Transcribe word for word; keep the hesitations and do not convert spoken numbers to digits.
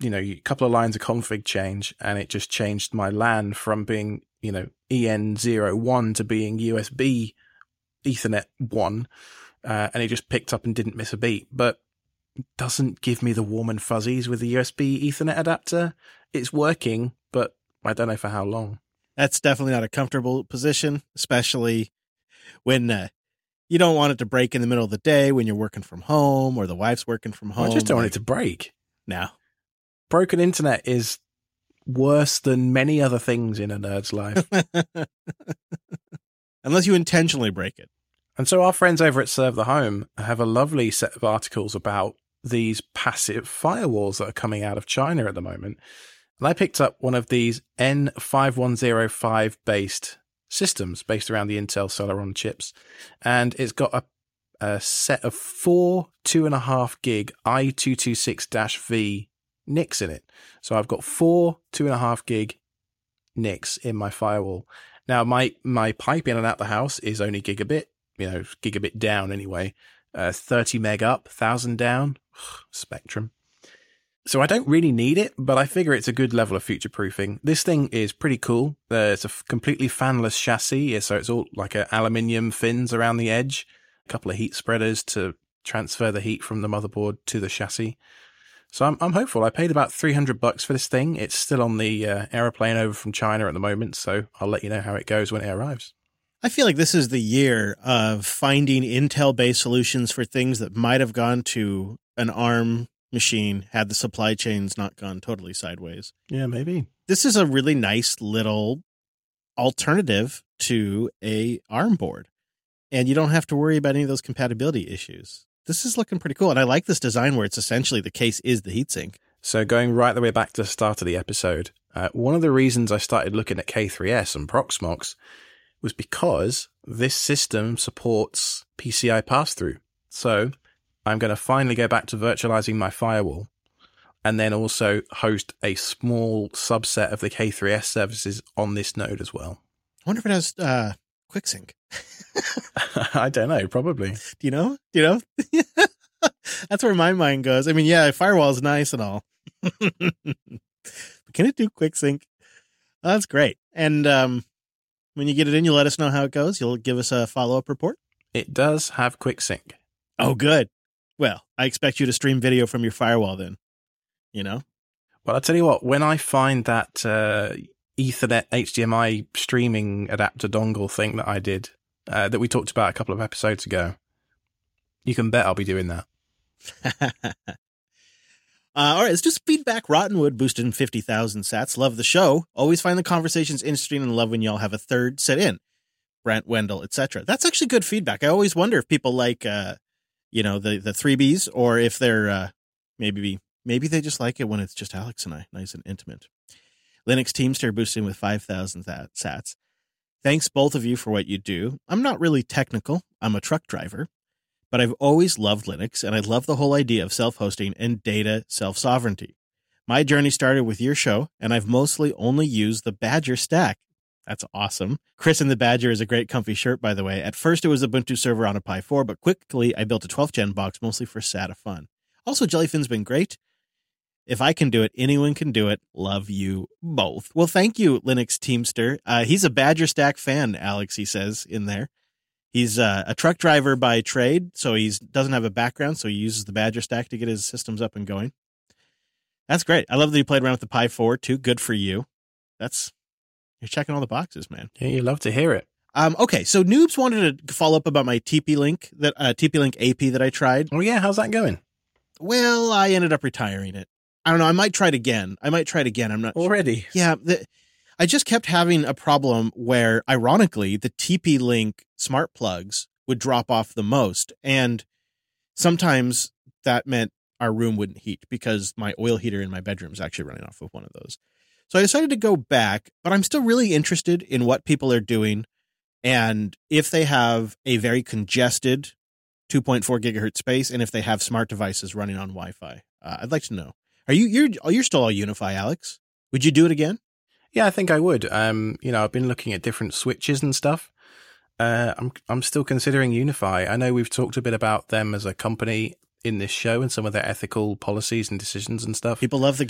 you know, a couple of lines of config change, and it just changed my LAN from being, you know, E N zero one to being U S B Ethernet one. Uh, and it just picked up and didn't miss a beat, but doesn't give me the warm and fuzzies with the U S B Ethernet adapter. It's working, but I don't know for how long. That's definitely not a comfortable position, especially when uh, you don't want it to break in the middle of the day when you're working from home or the wife's working from home. I just don't like, want it to break. No. Broken internet is worse than many other things in a nerd's life. Unless you intentionally break it. And so our friends over at Serve the Home have a lovely set of articles about these passive firewalls that are coming out of China at the moment. And I picked up one of these N five one zero five based systems based around the Intel Celeron chips. And it's got a, a set of four two and a half gig I two twenty-six V N I Cs in it. So I've got four two and a half gig N I Cs in my firewall. Now my, my pipe in and out the house is only gigabit, you know, gigabit down anyway, uh, thirty meg up, thousand down, Spectrum. So I don't really need it, but I figure it's a good level of future proofing. This thing is pretty cool. Uh, it's a f- completely fanless chassis, so it's all like a aluminium fins around the edge, a couple of heat spreaders to transfer the heat from the motherboard to the chassis. So I'm I'm hopeful. I paid about three hundred bucks for this thing. It's still on the uh, aeroplane over from China at the moment, so I'll let you know how it goes when it arrives. I feel like this is the year of finding Intel-based solutions for things that might have gone to an ARM machine had the supply chains not gone totally sideways. Yeah, maybe. This is a really nice little alternative to a ARM board, and you don't have to worry about any of those compatibility issues. This is looking pretty cool, and I like this design where it's essentially the case is the heatsink. So going right the way back to the start of the episode, uh, one of the reasons I started looking at K three S and Proxmox was because this system supports P C I pass-through. So I'm going to finally go back to virtualizing my firewall and then also host a small subset of the K three S services on this node as well. I wonder if it has uh, QuickSync. I don't know, probably. Do you know? Do you know? That's where my mind goes. I mean, yeah, firewall is nice and all. But can it do QuickSync? That's great. And um, when you get it in, you'll let us know how it goes. You'll give us a follow-up report. It does have QuickSync. Oh, good. Well, I expect you to stream video from your firewall then, you know? Well, I'll tell you what, when I find that uh, Ethernet H D M I streaming adapter dongle thing that I did, uh, that we talked about a couple of episodes ago, you can bet I'll be doing that. uh, all right, let's do some feedback. Rottenwood boosted fifty thousand sats. Love the show. Always find the conversations interesting and love when y'all have a third set in. Brent, Wendell, et cetera. That's actually good feedback. I always wonder if people like, uh, you know, the, the three Bs or if they're uh, maybe maybe they just like it when it's just Alex and I, nice and intimate. Linux Teamster boosting with five thousand sats. Thanks both of you for what you do. I'm not really technical. I'm a truck driver. But I've always loved Linux, and I love the whole idea of self-hosting and data self-sovereignty. My journey started with your show, and I've mostly only used the Badger stack. That's awesome. Chris and the Badger is a great comfy shirt, by the way. At first, it was Ubuntu server on a Pi four, but quickly I built a twelfth gen box, mostly for S A T A fun. Also, Jellyfin's been great. If I can do it, anyone can do it. Love you both. Well, thank you, Linux Teamster. Uh, he's a Badger stack fan, Alex, he says in there. He's uh, a truck driver by trade, so he doesn't have a background, so he uses the Badger stack to get his systems up and going. That's great. I love that you played around with the Pi four, too. Good for you. That's You're checking all the boxes, man. Yeah, you love to hear it. Um, okay, so Noobs wanted to follow up about my T P Link, that uh, T P Link A P that I tried. Oh, yeah, how's that going? Well, I ended up retiring it. I don't know. I might try it again. I might try it again. I'm not Already? Sure. Yeah, the, I just kept having a problem where, ironically, the T P Link smart plugs would drop off the most. And sometimes that meant our room wouldn't heat because my oil heater in my bedroom is actually running off of one of those. So I decided to go back, but I'm still really interested in what people are doing. And if they have a very congested two point four gigahertz space and if they have smart devices running on Wi-Fi, uh, I'd like to know. Are you, you're, you're still all Unify, Alex? Would you do it again? Yeah, I think I would. Um, you know, I've been looking at different switches and stuff. Uh, I'm I'm still considering Unify. I know we've talked a bit about them as a company in this show and some of their ethical policies and decisions and stuff. People love the